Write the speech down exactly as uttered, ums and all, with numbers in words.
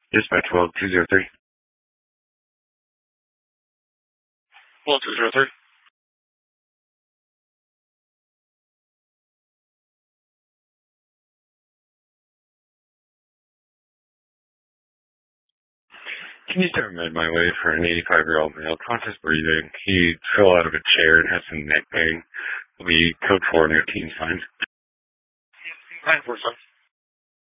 Dispatch twelve two zero three. twelve two zero three. Can you recommend my way for an eighty-five-year-old male, conscious breathing? He fell out of a chair and has some neck pain. Will be code four near teen signs. nine four seven.